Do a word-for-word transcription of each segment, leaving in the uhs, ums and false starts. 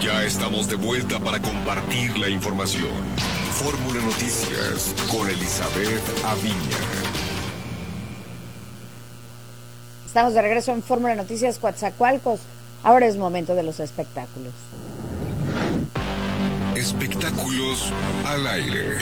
Ya estamos de vuelta para compartir la información. Fórmula Noticias con Elizabeth Aviña. Estamos de regreso en Fórmula Noticias Coatzacoalcos. Ahora es momento de los espectáculos. Espectáculos al aire.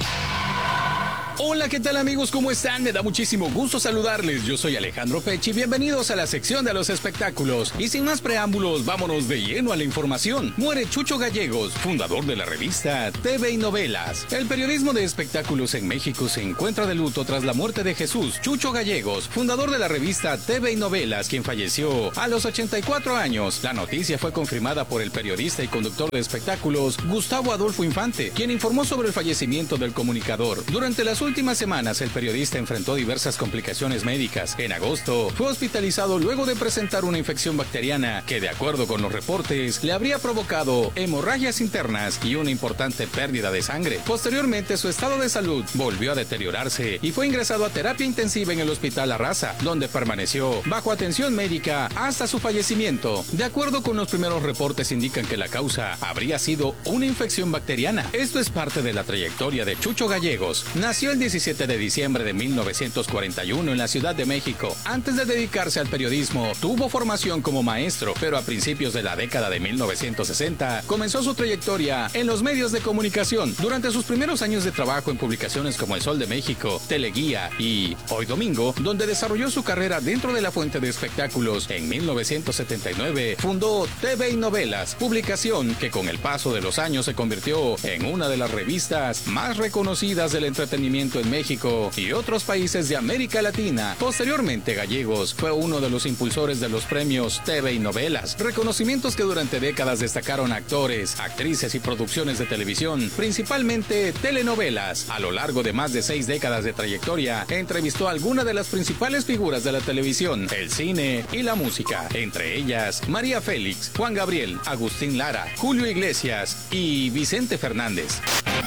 Hola, ¿qué tal amigos? ¿Cómo están? Me da muchísimo gusto saludarles. Yo soy Alejandro Pecci. Bienvenidos a la sección de los espectáculos. Y sin más preámbulos, vámonos de lleno a la información. Muere Chucho Gallegos, fundador de la revista T V y Novelas. El periodismo de espectáculos en México se encuentra de luto tras la muerte de Jesús Chucho Gallegos, fundador de la revista T V y Novelas, quien falleció a los ochenta y cuatro años. La noticia fue confirmada por el periodista y conductor de espectáculos Gustavo Adolfo Infante, quien informó sobre el fallecimiento del comunicador. Durante las últimas semanas, el periodista enfrentó diversas complicaciones médicas. En agosto, fue hospitalizado luego de presentar una infección bacteriana que, de acuerdo con los reportes, le habría provocado hemorragias internas y una importante pérdida de sangre. Posteriormente, su estado de salud volvió a deteriorarse y fue ingresado a terapia intensiva en el Hospital Arrasa, donde permaneció bajo atención médica hasta su fallecimiento. De acuerdo con los primeros reportes, indican que la causa habría sido una infección bacteriana. Esto es parte de la trayectoria de Chucho Gallegos. Nació el diecisiete de diciembre de mil novecientos cuarenta y uno en la Ciudad de México. Antes de dedicarse al periodismo, tuvo formación como maestro, pero a principios de la década de mil novecientos sesenta comenzó su trayectoria en los medios de comunicación. Durante sus primeros años de trabajo en publicaciones como El Sol de México, Teleguía y Hoy Domingo, donde desarrolló su carrera dentro de la fuente de espectáculos, en mil novecientos setenta y nueve fundó T V y Novelas, publicación que con el paso de los años se convirtió en una de las revistas más reconocidas del entretenimiento en México y otros países de América Latina. Posteriormente, Gallegos fue uno de los impulsores de los premios T V y Novelas, reconocimientos que durante décadas destacaron actores, actrices y producciones de televisión, principalmente telenovelas. A lo largo de más de seis décadas de trayectoria, entrevistó a algunas de las principales figuras de la televisión, el cine y la música, entre ellas María Félix, Juan Gabriel, Agustín Lara, Julio Iglesias y Vicente Fernández.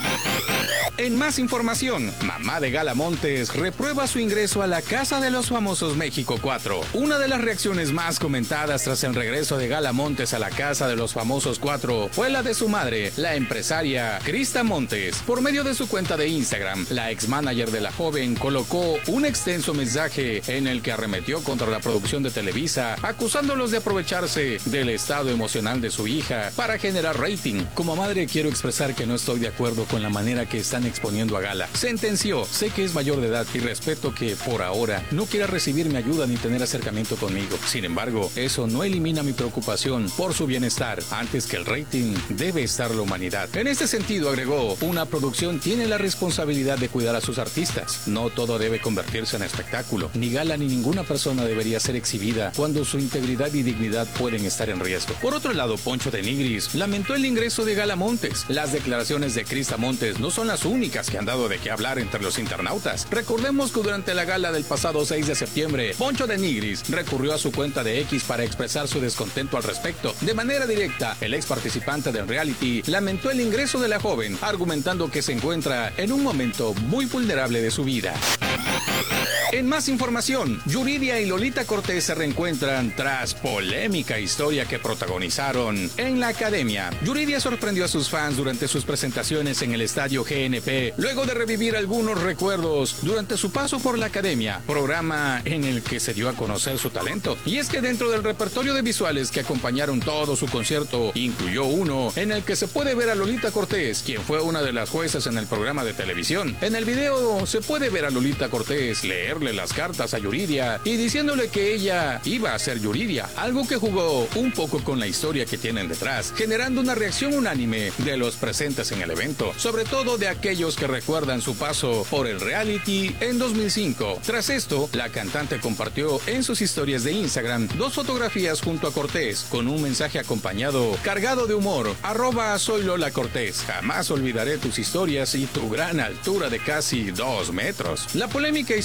En más información, mamá de Gala Montes reprueba su ingreso a la Casa de los Famosos México cuatro. Una de las reacciones más comentadas tras el regreso de Gala Montes a la Casa de los Famosos cuatro fue la de su madre, la empresaria Krista Montes. Por medio de su cuenta de Instagram, la ex manager de la joven colocó un extenso mensaje en el que arremetió contra la producción de Televisa, acusándolos de aprovecharse del estado emocional de su hija para generar rating. Como madre, quiero expresar que no estoy de acuerdo con la manera que están exponiendo a Gala. Sentenció: sé que es mayor de edad y respeto que, por ahora, no quiera recibir mi ayuda ni tener acercamiento conmigo. Sin embargo, eso no elimina mi preocupación por su bienestar. Antes que el rating, debe estar la humanidad. En este sentido, agregó, una producción tiene la responsabilidad de cuidar a sus artistas. No todo debe convertirse en espectáculo. Ni Gala ni ninguna persona debería ser exhibida cuando su integridad y dignidad pueden estar en riesgo. Por otro lado, Poncho de Nigris lamentó el ingreso de Gala Montes. Las declaraciones de Krista Montes no son las únicas que han dado de qué hablar entre los internautas. Recordemos que durante la gala del pasado seis de septiembre, Poncho de Nigris recurrió a su cuenta de X para expresar su descontento al respecto. De manera directa, el ex participante del reality lamentó el ingreso de la joven, argumentando que se encuentra en un momento muy vulnerable de su vida. En más información, Yuridia y Lolita Cortés se reencuentran tras polémica historia que protagonizaron en la academia. Yuridia sorprendió a sus fans durante sus presentaciones en el estadio G N P, luego de revivir algunos recuerdos durante su paso por la academia, programa en el que se dio a conocer su talento. Y es que dentro del repertorio de visuales que acompañaron todo su concierto, incluyó uno en el que se puede ver a Lolita Cortés, quien fue una de las jueces en el programa de televisión. En el video se puede ver a Lolita Cortés leerle las cartas a Yuridia y diciéndole que ella iba a ser Yuridia, algo que jugó un poco con la historia que tienen detrás, generando una reacción unánime de los presentes en el evento, sobre todo de aquellos que recuerdan su paso por el reality en dos mil cinco. Tras esto, la cantante compartió en sus historias de Instagram dos fotografías junto a Cortés, con un mensaje acompañado cargado de humor: arroba soy Lola Cortés, jamás olvidaré tus historias y tu gran altura de casi dos metros. La polémica historia la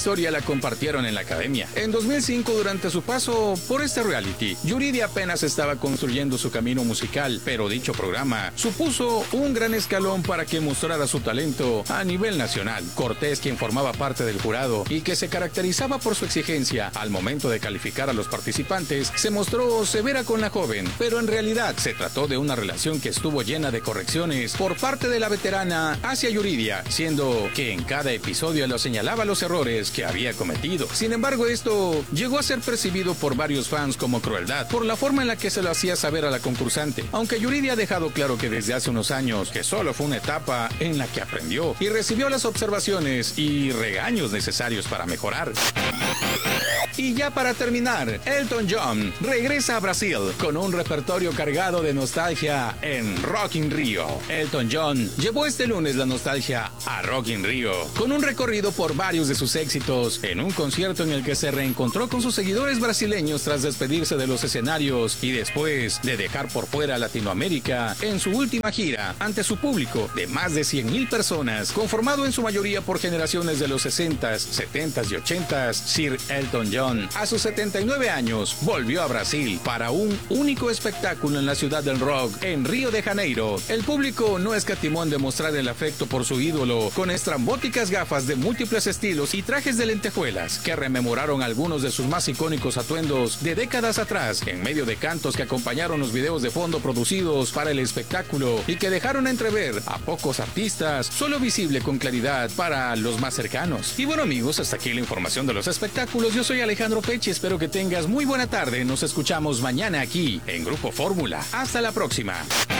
compartieron en la academia. En dos mil cinco, durante su paso por este reality, Yuridia apenas estaba construyendo su camino musical, pero dicho programa supuso un gran escalón para que mostrara su talento a nivel nacional. Cortés, quien formaba parte del jurado y que se caracterizaba por su exigencia al momento de calificar a los participantes, se mostró severa con la joven, pero en realidad se trató de una relación que estuvo llena de correcciones por parte de la veterana hacia Yuridia, siendo que en cada episodio lo señalaba los errores que había cometido. Sin embargo, esto llegó a ser percibido por varios fans como crueldad, por la forma en la que se lo hacía saber a la concursante, aunque Yuridia ha dejado claro que desde hace unos años que solo fue una etapa en la que aprendió y recibió las observaciones y regaños necesarios para mejorar. Y ya para terminar, Elton John regresa a Brasil con un repertorio cargado de nostalgia en Rock in Rio. Elton John llevó este lunes la nostalgia a Rock in Rio, con un recorrido por varios de sus éxitos, en un concierto en el que se reencontró con sus seguidores brasileños tras despedirse de los escenarios y después de dejar por fuera a Latinoamérica en su última gira ante su público de más de cien mil personas, conformado en su mayoría por generaciones de los sesentas, setentas y ochentas. Sir Elton John, a sus setenta y nueve años, volvió a Brasil para un único espectáculo en la ciudad del rock, en Río de Janeiro. El público no escatimó en demostrar el afecto por su ídolo, con estrambóticas gafas de múltiples estilos y trajes de lentejuelas, que rememoraron algunos de sus más icónicos atuendos de décadas atrás, en medio de cantos que acompañaron los videos de fondo producidos para el espectáculo y que dejaron entrever a pocos artistas, solo visible con claridad para los más cercanos. Y bueno, amigos, hasta aquí la información de los espectáculos. Yo soy Alejandro Pechi, espero que tengas muy buena tarde. Nos escuchamos mañana aquí en Grupo Fórmula. Hasta la próxima.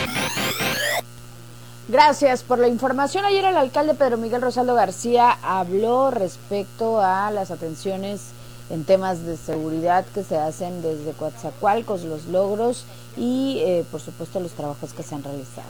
Gracias por la información. Ayer el alcalde Pedro Miguel Rosaldo García habló respecto a las atenciones en temas de seguridad que se hacen desde Coatzacoalcos, los logros y eh, por supuesto los trabajos que se han realizado.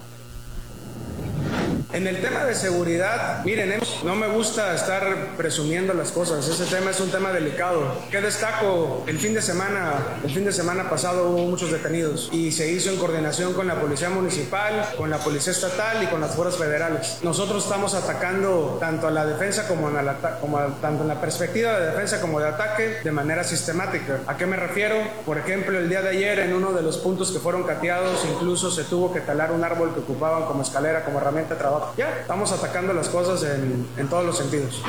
En el tema de seguridad, miren, no me gusta estar presumiendo las cosas, ese tema es un tema delicado. ¿Qué destaco? El fin de semana, el fin de semana pasado hubo muchos detenidos y se hizo en coordinación con la Policía Municipal, con la Policía Estatal y con las fuerzas federales. Nosotros estamos atacando tanto a la defensa como, a la, como a, tanto en la perspectiva de defensa como de ataque de manera sistemática. ¿A qué me refiero? Por ejemplo, el día de ayer en uno de los puntos que fueron cateados incluso se tuvo que talar un árbol que ocupaban como escalera, como herramienta de trabajo. Ya, estamos atacando las cosas en, en todos los sentidos.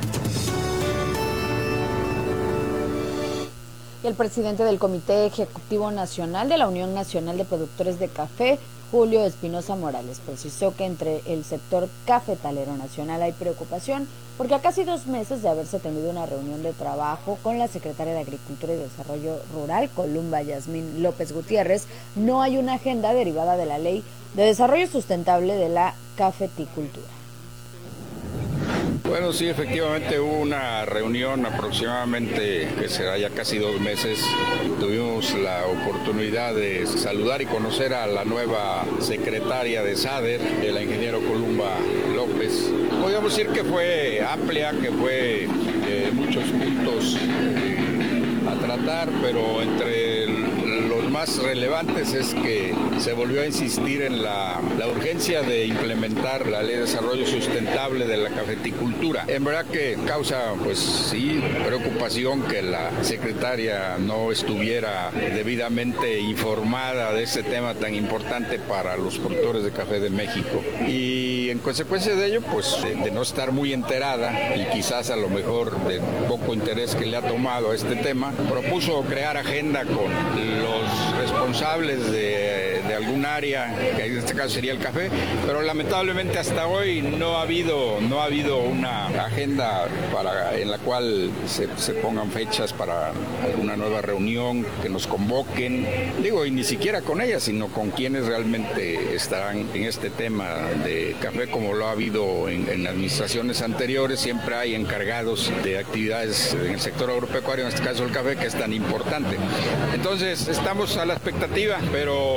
Y el presidente del Comité Ejecutivo Nacional de la Unión Nacional de Productores de Café, Julio Espinosa Morales, precisó que entre el sector cafetalero nacional hay preocupación porque a casi dos meses de haberse tenido una reunión de trabajo con la secretaria de Agricultura y Desarrollo Rural, Columba Yasmín López Gutiérrez, no hay una agenda derivada de la Ley de Desarrollo Sustentable de la Cafeticultura. Bueno, sí, efectivamente hubo una reunión aproximadamente que será ya casi dos meses. Tuvimos la oportunidad de saludar y conocer a la nueva secretaria de SADER, de la ingeniero Columba López. Podríamos decir que fue amplia, que fue eh, muchos puntos eh, a tratar, pero entre el, los más relevantes es que se volvió a insistir en la, la urgencia de implementar la Ley de Desarrollo Sustentable de la Cafeticultura. En verdad que causa, pues sí, preocupación que la secretaria no estuviera debidamente informada de este tema tan importante para los productores de café de México. Y en consecuencia de ello, pues de, de no estar muy enterada y quizás a lo mejor de poco interés que le ha tomado a este tema, propuso crear agenda con los responsables de, de algún área, que en este caso sería el café, pero lamentablemente hasta hoy no ha habido, no ha habido una agenda para, en la cual se, se pongan fechas para alguna nueva reunión, que nos convoquen, digo, y ni siquiera con ellas, sino con quienes realmente estarán en este tema de café, como lo ha habido en, en administraciones anteriores. Siempre hay encargados de actividades en el sector agropecuario, en este caso el café, que es tan importante. Entonces estamos a la expectativa, pero sí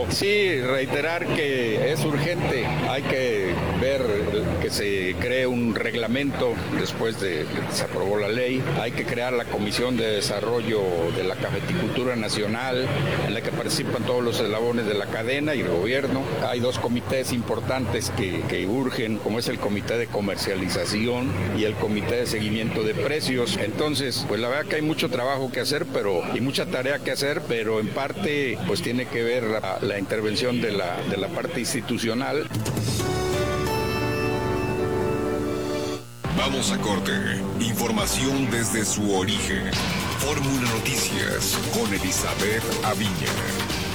Sí, reiterar que es urgente, hay que ver que se cree un reglamento después de que se aprobó la ley, hay que crear la Comisión de Desarrollo de la Cafeticultura Nacional, en la que participan todos los eslabones de la cadena y el gobierno. Hay dos comités importantes que, que urgen, como es el Comité de Comercialización y el Comité de Seguimiento de Precios. Entonces, pues la verdad que hay mucho trabajo que hacer, pero y mucha tarea que hacer, pero en parte pues tiene que ver la, la intervención de la, de la parte institucional. Vamos a corte. Información desde su origen. Fórmula Noticias con Elizabeth Aviña.